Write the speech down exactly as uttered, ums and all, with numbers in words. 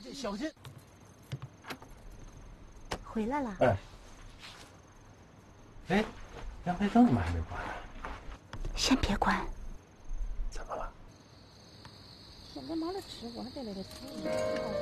这小心。 回来了。 哎，哎，阳台灯怎么还没关呢？ 先别关。 怎么了？ 现在没得吃，我还得那个吃。